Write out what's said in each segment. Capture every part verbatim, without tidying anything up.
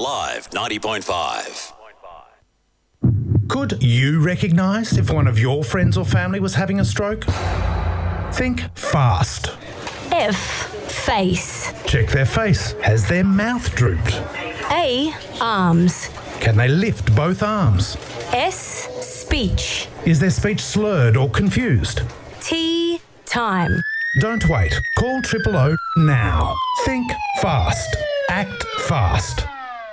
Alive ninety point five. Could you recognise if one of your friends or family was having a stroke? Think fast. F. Face. Check their face. Has their mouth drooped? A. Arms. Can they lift both arms? S. Speech. Is their speech slurred or confused? T. Time. Don't wait. Call Triple O now. Think fast. Act fast.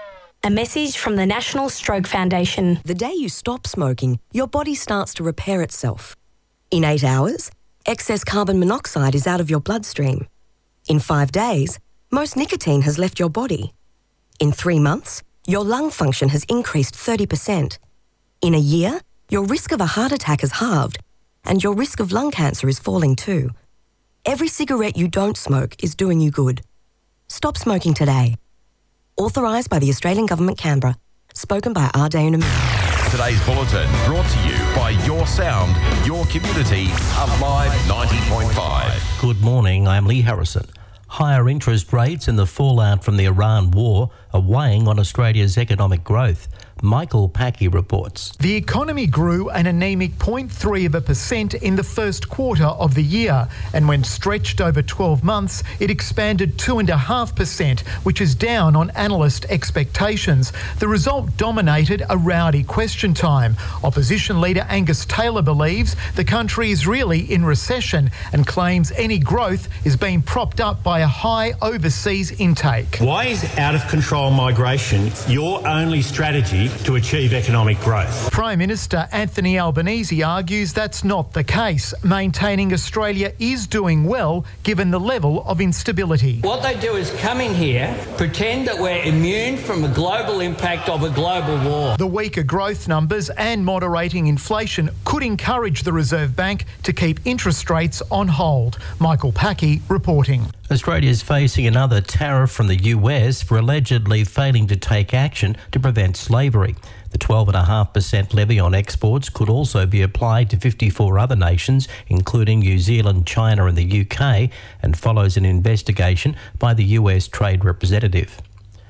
A message from the National Stroke Foundation. The day you stop smoking, your body starts to repair itself. In eight hours, excess carbon monoxide is out of your bloodstream. In five days, most nicotine has left your body. In three months, your lung function has increased thirty percent. In a year, your risk of a heart attack has halved, and your risk of lung cancer is falling too. Every cigarette you don't smoke is doing you good. Stop smoking today. Authorised by the Australian Government, Canberra. Spoken by Ardane Amir. Today's bulletin brought to you by Your Sound, Your Community, Alive ninety point five. Good morning, I'm Lee Harrison. Higher interest rates and the fallout from the Iran war are weighing on Australia's economic growth. Michael Packy reports. The economy grew an anemic zero point three of a percent in the first quarter of the year, and when stretched over twelve months, it expanded two point five percent, which is down on analyst expectations. The result dominated a rowdy question time. Opposition leader Angus Taylor believes the country is really in recession and claims any growth is being propped up by a high overseas intake. Why is out-of-control migration your only strategy to achieve economic growth? Prime Minister Anthony Albanese argues that's not the case, maintaining Australia is doing well given the level of instability. What they do is come in here, pretend that we're immune from the global impact of a global war. The weaker growth numbers and moderating inflation could encourage the Reserve Bank to keep interest rates on hold. Michael Packy reporting. Australia is facing another tariff from the U S for allegedly failing to take action to prevent slavery. The twelve point five percent levy on exports could also be applied to fifty-four other nations, including New Zealand, China and the U K, and follows an investigation by the U S Trade Representative.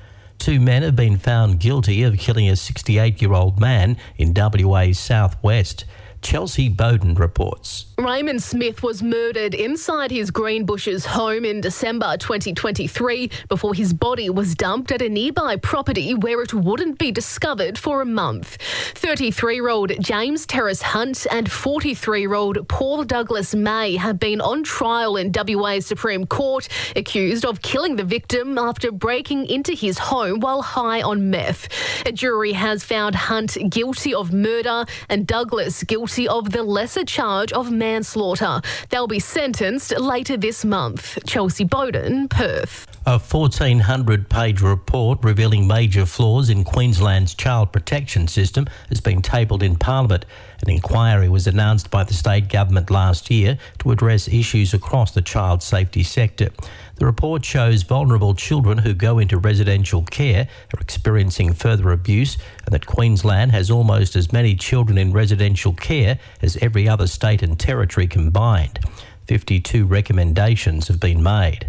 Two men have been found guilty of killing a sixty-eight-year-old man in W A's southwest. Chelsea Bowden reports. Raymond Smith was murdered inside his Greenbushes home in December twenty twenty-three before his body was dumped at a nearby property where it wouldn't be discovered for a month. thirty-three-year-old James Terrace Hunt and forty-three-year-old Paul Douglas May have been on trial in W A Supreme Court, accused of killing the victim after breaking into his home while high on meth. A jury has found Hunt guilty of murder and Douglas guilty of the lesser charge of manslaughter. They'll be sentenced later this month. Chelsea Bowden, Perth. A fourteen hundred page report revealing major flaws in Queensland's child protection system has been tabled in Parliament. An inquiry was announced by the state government last year to address issues across the child safety sector. The report shows vulnerable children who go into residential care are experiencing further abuse, and that Queensland has almost as many children in residential care as every other state and territory combined. fifty-two recommendations have been made.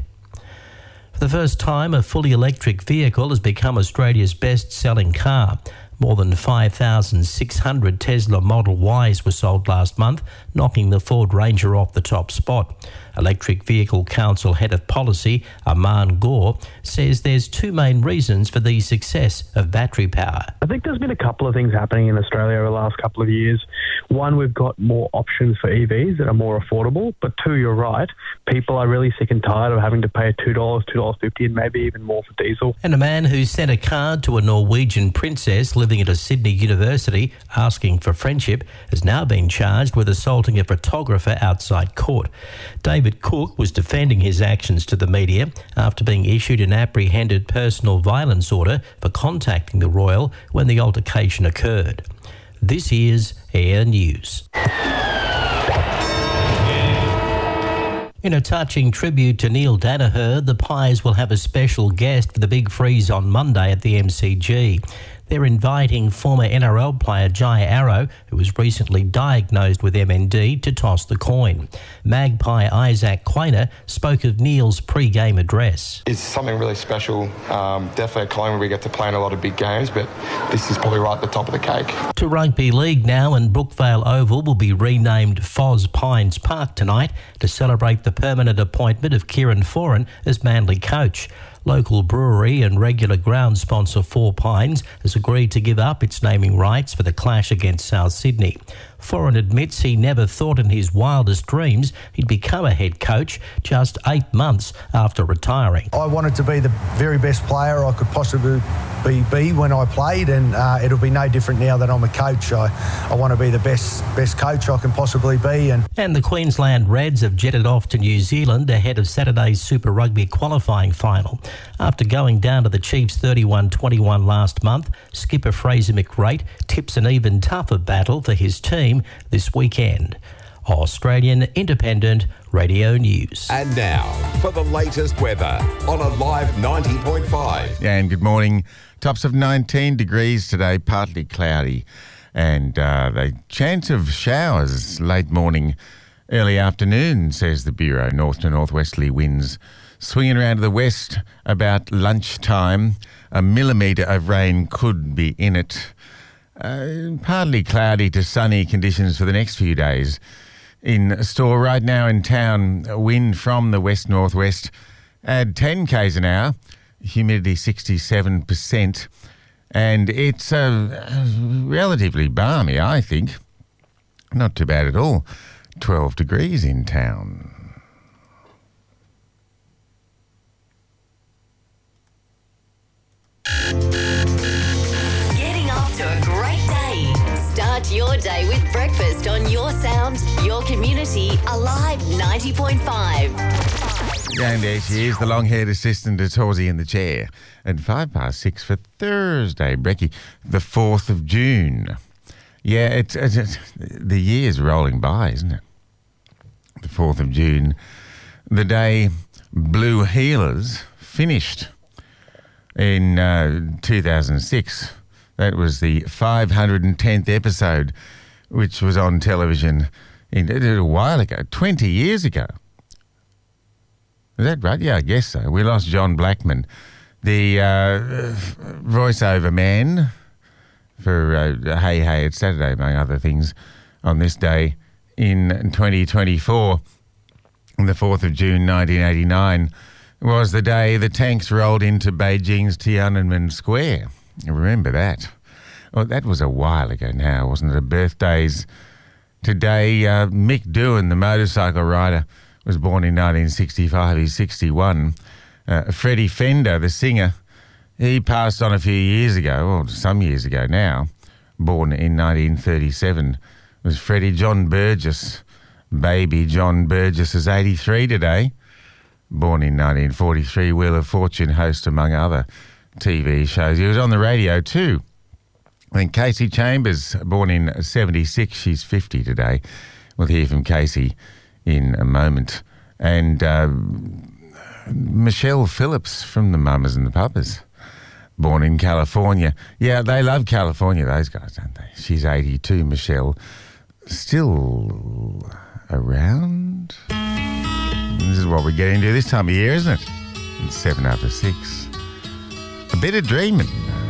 For the first time, a fully electric vehicle has become Australia's best-selling car. More than five thousand six hundred Tesla Model Ys were sold last month, knocking the Ford Ranger off the top spot. Electric Vehicle Council Head of Policy, Aman Gore, says there's two main reasons for the success of battery power. I think there's been a couple of things happening in Australia over the last couple of years. One, we've got more options for E Vs that are more affordable. But two, you're right, people are really sick and tired of having to pay two dollars, two dollars fifty and maybe even more for diesel. And a man who sent a card to a Norwegian princess living at a Sydney university asking for friendship has now been charged with assaulting a photographer outside court. David Cook was defending his actions to the media after being issued an apprehended personal violence order for contacting the royal when the altercation occurred. This is Air News. In a touching tribute to Neil Danaher, the Pies will have a special guest for the Big Freeze on Monday at the M C G. They're inviting former N R L player Jai Arrow, who was recently diagnosed with M N D, to toss the coin. Magpie Isaac Quainer spoke of Neil's pre-game address. It's something really special. Um, definitely at Collingwood we get to play in a lot of big games, but this is probably right at the top of the cake. To rugby league now, and Brookvale Oval will be renamed Foz Pines Park tonight to celebrate the permanent appointment of Kieran Foran as Manly coach. Local brewery and regular ground sponsor Four Pines has agreed to give up its naming rights for the clash against South Sydney. Foran admits he never thought in his wildest dreams he'd become a head coach just eight months after retiring. I wanted to be the very best player I could possibly be, be when I played, and uh, it'll be no different now that I'm a coach. I, I want to be the best best coach I can possibly be. And, and the Queensland Reds have jetted off to New Zealand ahead of Saturday's Super Rugby qualifying final. After going down to the Chiefs thirty-one twenty-one last month, skipper Fraser McReight tips an even tougher battle for his team this weekend. Australian Independent Radio News. And now for the latest weather on Alive ninety point five. And good morning. Tops of nineteen degrees today, partly cloudy, and uh, the chance of showers late morning, early afternoon, says the Bureau. North to northwesterly winds swinging around to the west about lunchtime. A millimetre of rain could be in it. Uh, partly cloudy to sunny conditions for the next few days. In store right now in town, wind from the west-northwest at ten k's an hour, humidity sixty-seven percent, and it's uh, relatively balmy, I think. Not too bad at all. twelve degrees in town. Getting off to a great day. Start your day with breakfast on your sound, your community, Alive ninety point five. And there she is, the long-haired assistant to Torsey in the chair. At five past six for Thursday, Brecky, the fourth of June. Yeah, it's, it's, it's the year's rolling by, isn't it? The fourth of June, the day Blue Heelers finished in uh, two thousand six. That was the five hundred tenth episode, which was on television in, a while ago, twenty years ago. Is that right? Yeah, I guess so. We lost John Blackman, the uh, voiceover man for uh, Hey Hey It's Saturday, among other things, on this day in twenty twenty-four. On the fourth of June nineteen eighty-nine was the day the tanks rolled into Beijing's Tiananmen Square. You remember that? Well, that was a while ago now, wasn't it? Birthdays today. Uh, Mick Doohan, the motorcycle rider, was born in nineteen sixty-five. He's sixty-one. Uh, Freddie Fender, the singer, he passed on a few years ago, or some years ago now, born in nineteen thirty-seven. It was Freddie. John Burgess, baby John Burgess, is eighty-three today. Born in nineteen forty-three, Wheel of Fortune host, among other T V shows. He was on the radio too. And Casey Chambers, born in seventy-six, she's fifty today. We'll hear from Casey in a moment. And uh, Michelle Phillips from the Mamas and the Papas, born in California. Yeah, they love California, those guys, don't they? She's eighty-two, Michelle. Still around? This is what we get into this time of year, isn't it? It's seven after six. A bit of dreaming.